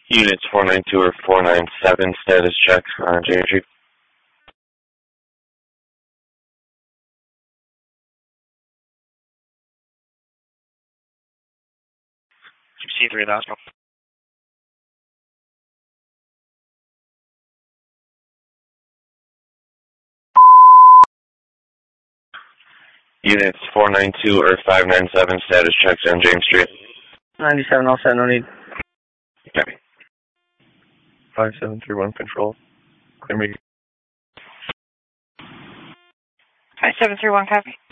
Units 492 or 497, status check on James Street. C3 National. Units 492 or 597, status checks on James Street. 97, all set, no need. Copy. 5731 control. Clear me. 5731, copy.